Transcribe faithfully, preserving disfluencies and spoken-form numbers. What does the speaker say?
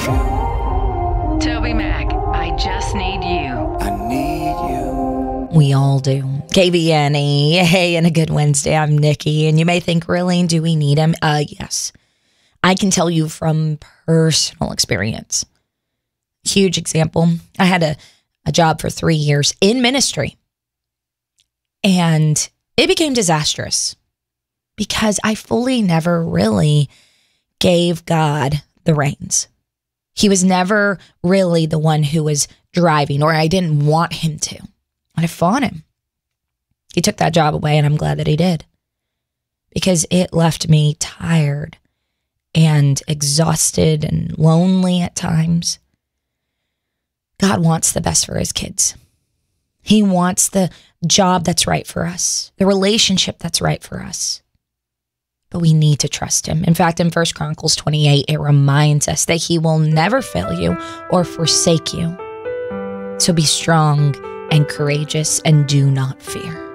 you. Toby Mac, I just need you. I need you. We all do. K B N E, hey, and a good Wednesday. I'm Nikki, and you may think, really, do we need him? Uh, yes. I can tell you from personal experience. Huge example. I had a, a job for three years in ministry, and it became disastrous because I fully never really gave God the reins. He was never really the one who was driving, or I didn't want him to. And I fought him. He took that job away, and I'm glad that he did, because it left me tired and exhausted and lonely at times. God wants the best for his kids. He wants the job that's right for us, the relationship that's right for us. But we need to trust him. In fact, in First Chronicles twenty-eight, it reminds us that he will never fail you or forsake you. So be strong and courageous and do not fear.